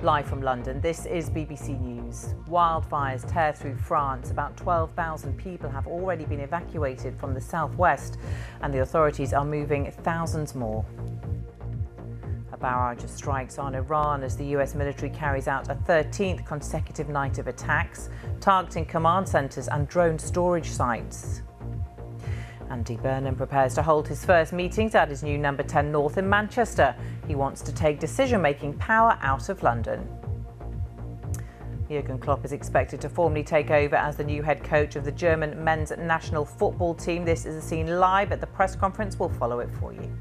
Live from London, this is BBC News. Wildfires tear through France. About 12,000 people have already been evacuated from the southwest, and the authorities are moving thousands more. A barrage of strikes on Iran as the US military carries out a 13th consecutive night of attacks, targeting command centres and drone storage sites. Andy Burnham prepares to hold his first meetings at his new number 10 North in Manchester. He wants to take decision-making power out of London. Jurgen Klopp is expected to formally take over as the new head coach of the German men's national football team. This is a scene live at the press conference. We'll follow it for you.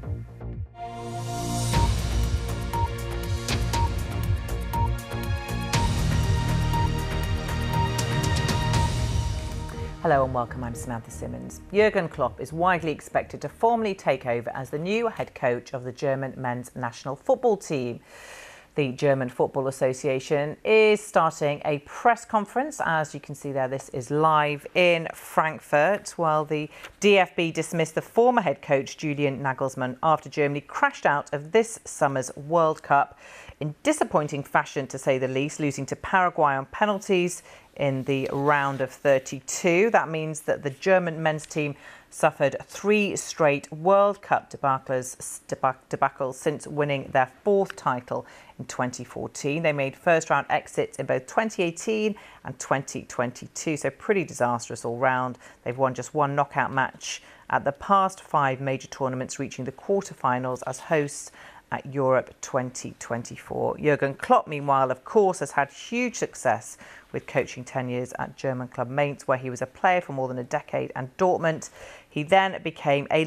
Hello and welcome, I'm Samantha Simmons. Jurgen Klopp is widely expected to formally take over as the new head coach of the German men's national football team. The German Football Association is starting a press conference. As you can see there, this is live in Frankfurt. Well, the DFB dismissed the former head coach Julian Nagelsmann after Germany crashed out of this summer's World Cup in disappointing fashion, to say the least, losing to Paraguay on penalties in the round of 32. That means that the German men's team suffered 3 straight World Cup debacles since winning their 4th title in 2014. They made first-round exits in both 2018 and 2022, so pretty disastrous all round. They've won just 1 knockout match at the past 5 major tournaments, reaching the quarterfinals as hosts at Europe 2024. Jurgen Klopp, meanwhile, of course, has had huge success with coaching 10 years at German club Mainz, where he was a player for more than a decade, and Dortmund. He then became a